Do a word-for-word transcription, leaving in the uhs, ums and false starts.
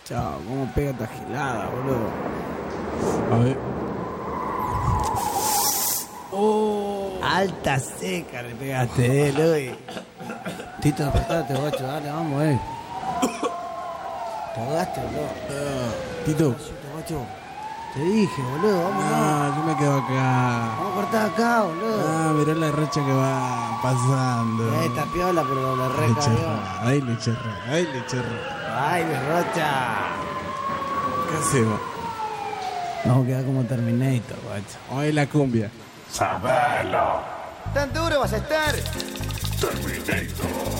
Chao, cómo pega esta gelada, boludo. A ver. Oh. Alta seca le pegaste, eh, Luis. Tito, despertate, guacho, dale, vamos, eh. Te ahogaste, boludo. Uh, Tito. Guacho. Te dije, boludo, vamos. Ah, yo me quedo acá. Vamos a cortar acá, boludo. Ah, mirá la racha que va pasando. Eh, esta piola, pero la Le reca, cherra, ay, le cherra, ay, le cherra. Ay, mi rocha. ¿Qué hacemos? Vamos a quedar como Terminator, guacho. Hoy la cumbia. Sabelo. ¿Tan duro vas a estar? Terminator.